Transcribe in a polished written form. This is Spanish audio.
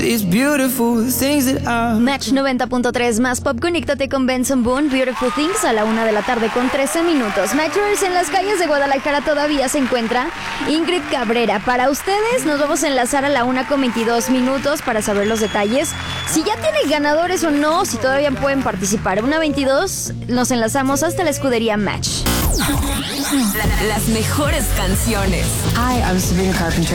these beautiful things that I... Match 90.3 más pop. Conéctate con Benson Boone, Beautiful Things, a la 1:13 con 13 minutos. Matchers, en las calles de Guadalajara todavía se encuentra Ingrid Cabrera. Para ustedes nos vamos a enlazar a la 1:22 minutos para saber los detalles. Si ya tienen ganadores o no, si todavía pueden participar. 1:22 nos enlazamos hasta la escudería Match. Las mejores canciones. Hi, I'm Sabrina Carpenter.